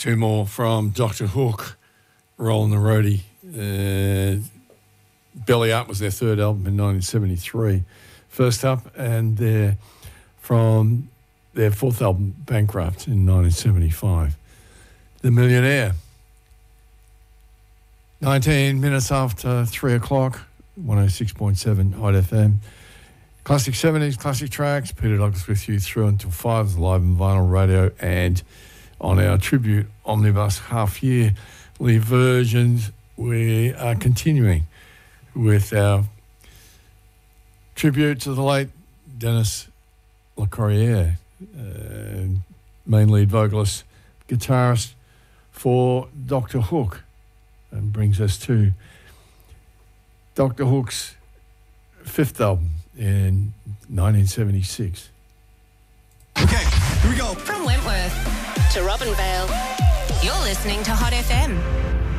Two more from Dr. Hook, Rollin' the Roadie. Belly Up was their third album in 1973. First up, and they're from their fourth album, Bankrupt, in 1975. The Millionaire. 19 minutes after 3 o'clock, 106.7 Hot FM. Classic 70s, classic tracks. Peter Douglas with you through until 5, live on vinyl radio, and on our tribute omnibus half-yearly versions, we are continuing with our tribute to the late Dennis LeCorrier, main lead vocalist, guitarist for Dr. Hook, and brings us to Dr. Hook's fifth album in 1976. Okay, here we go. From Wentworth to Robinvale, you're listening to Hot FM.